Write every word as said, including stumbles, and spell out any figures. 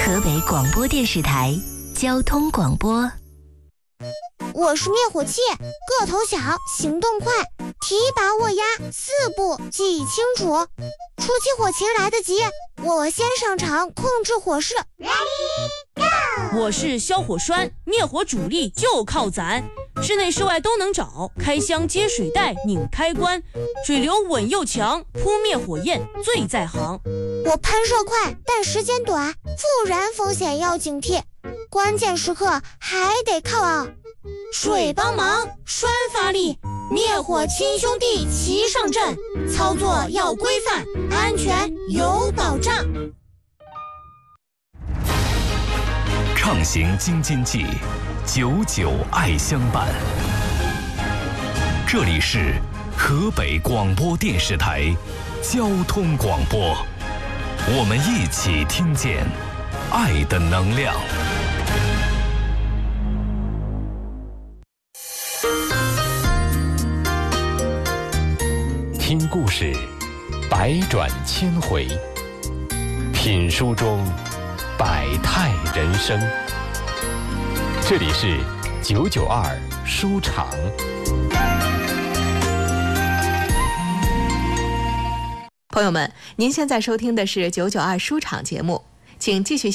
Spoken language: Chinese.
河北广播电视台交通广播。 我是灭火器，个头小，行动快，提拔握压，四步记忆清楚。出起火情来得及，我先上场控制火势。 我是消火栓，灭火主力就靠咱，室内室外都能找，开箱接水带拧开关，水流稳又强，扑灭火焰最在行。 我喷射快，但时间短，复燃风险要警惕，关键时刻还得靠啊水帮忙，栓发力，灭火亲兄弟齐上阵，操作要规范，安全有保障。 畅行京津冀，久久爱相伴。这里是河北广播电视台交通广播，我们一起听见爱的能量。 听故事，百转千回；品书中百态人生。这里是九九二书场。 朋友们，您现在收听的是九九二书场节目，请继续